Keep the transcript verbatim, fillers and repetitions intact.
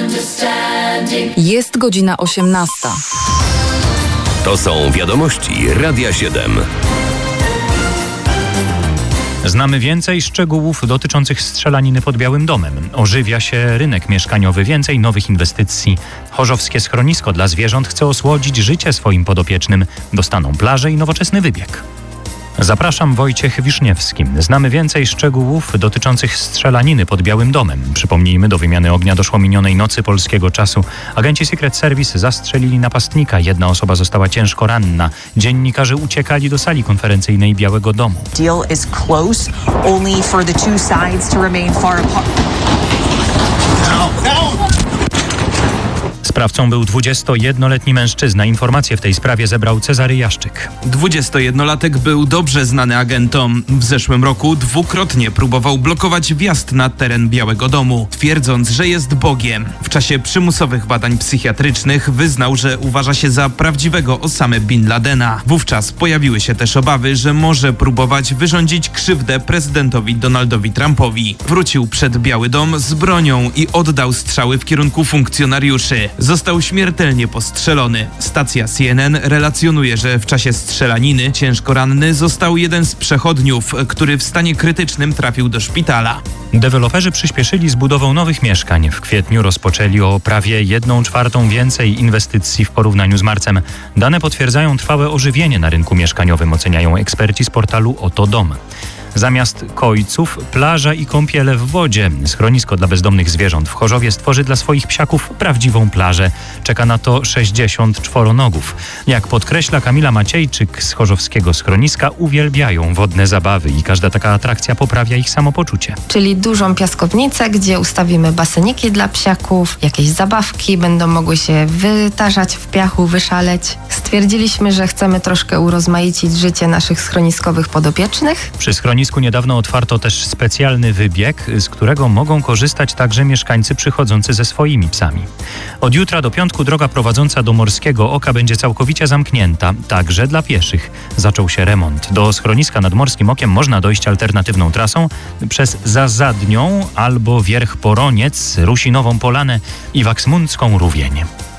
Jest godzina osiemnasta. To są wiadomości Radia siedem. Znamy więcej szczegółów dotyczących strzelaniny pod Białym Domem. Ożywia się rynek mieszkaniowy, więcej nowych inwestycji. Chorzowskie schronisko dla zwierząt chce osłodzić życie swoim podopiecznym. Dostaną plażę i nowoczesny wybieg. Zapraszam, Wojciech Wiszniewski. Znamy więcej szczegółów dotyczących strzelaniny pod Białym Domem. Przypomnijmy, do wymiany ognia doszło minionej nocy polskiego czasu. Agenci Secret Service zastrzelili napastnika. Jedna osoba została ciężko ranna. Dziennikarze uciekali do sali konferencyjnej Białego Domu. Deal is close, only for the two sides to remain far apart. Sprawcą był dwudziestojednoletni mężczyzna. Informacje w tej sprawie zebrał Cezary Jaszczyk. dwudziestojednolatek był dobrze znany agentom. W zeszłym roku dwukrotnie próbował blokować wjazd na teren Białego Domu, twierdząc, że jest Bogiem. W czasie przymusowych badań psychiatrycznych wyznał, że uważa się za prawdziwego Osamę Bin Ladena. Wówczas pojawiły się też obawy, że może próbować wyrządzić krzywdę prezydentowi Donaldowi Trumpowi. Wrócił przed Biały Dom z bronią i oddał strzały w kierunku funkcjonariuszy. Został śmiertelnie postrzelony. Stacja C N N relacjonuje, że w czasie strzelaniny ciężko ranny został jeden z przechodniów, który w stanie krytycznym trafił do szpitala. Deweloperzy przyspieszyli z budową nowych mieszkań. W kwietniu rozpoczęli o prawie jedną czwartą więcej inwestycji w porównaniu z marcem. Dane potwierdzają trwałe ożywienie na rynku mieszkaniowym, oceniają eksperci z portalu Oto Dom. Zamiast kojców, plaża i kąpiele w wodzie. Schronisko dla bezdomnych zwierząt w Chorzowie stworzy dla swoich psiaków prawdziwą plażę. Czeka na to sześćdziesiąt czworonogów. Jak podkreśla Kamila Maciejczyk z chorzowskiego schroniska, uwielbiają wodne zabawy i każda taka atrakcja poprawia ich samopoczucie. Czyli dużą piaskownicę, gdzie ustawimy baseniki dla psiaków, jakieś zabawki, będą mogły się wytarzać w piachu, wyszaleć. Stwierdziliśmy, że chcemy troszkę urozmaicić życie naszych schroniskowych podopiecznych. Przy schronisku niedawno otwarto też specjalny wybieg, z którego mogą korzystać także mieszkańcy przychodzący ze swoimi psami. Od jutra do piątku droga prowadząca do Morskiego Oka będzie całkowicie zamknięta, także dla pieszych. Zaczął się remont. Do schroniska nad Morskim Okiem można dojść alternatywną trasą przez Zazadnią albo Wierch Poroniec, Rusinową Polanę i Waksmundzką Rówień.